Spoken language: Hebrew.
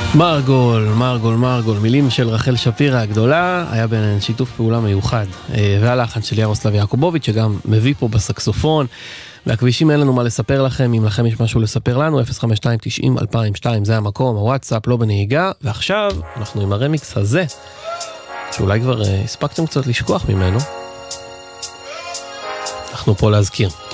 מרגול, מילים של רחל שפירא הגדולה, היה ביניהן שיתוף פעולה מיוחד, והלחן של ירוסלב יעקובוביץ' שגם מביא פה בסקסופון, והכבישים אין לנו מה לספר לכם, אם לכם יש משהו לספר לנו, 052-90-2002, זה המקום, הוואטסאפ לא בנהיגה, ועכשיו אנחנו עם הרמיקס הזה, שאולי כבר הספקתם קצת לשכוח ממנו, אנחנו פה להזכיר.